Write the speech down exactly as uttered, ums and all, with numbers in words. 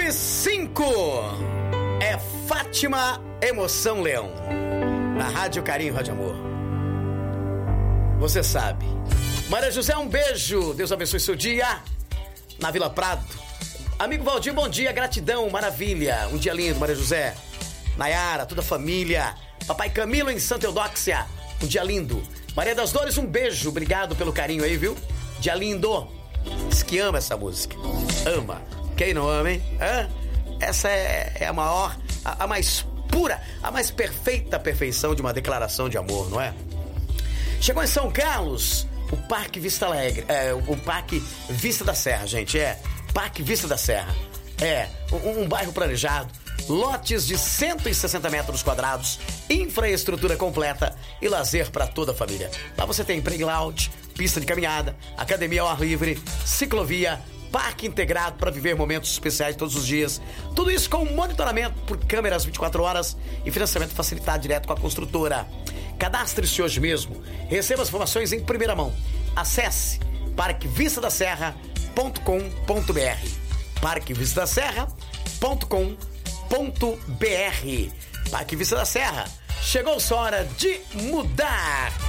e cinco. É Fátima Emoção Leão. Na Rádio Carinho, Rádio Amor. Você sabe. Maria José, um beijo. Deus abençoe seu dia. Na Vila Prado. Amigo Valdir, bom dia. Gratidão, maravilha. Um dia lindo, Maria José. Nayara, toda a família. Papai Camilo em Santa Eudóxia. Um dia lindo. Maria das Dores, um beijo. Obrigado pelo carinho aí, viu? Dia lindo. Diz que ama essa música. Ama. Quem não ama, hein? Hã? Essa é, é a maior, a, a mais pura, a mais perfeita perfeição de uma declaração de amor, não é? Chegou em São Carlos, o Parque Vista Alegre. É, o Parque Vista da Serra, gente. É, Parque Vista da Serra. É, um, um bairro planejado. Lotes de cento e sessenta metros quadrados, infraestrutura completa e lazer para toda a família. Lá você tem playground, pista de caminhada, academia ao ar livre, ciclovia, parque integrado para viver momentos especiais todos os dias. Tudo isso com monitoramento por câmeras vinte e quatro horas e financiamento facilitado direto com a construtora. Cadastre-se hoje mesmo. Receba as informações em primeira mão. Acesse parque vista da serra ponto com ponto br. parque vista da serra ponto com ponto br. Parque Vista da Serra. Chegou sua hora de mudar.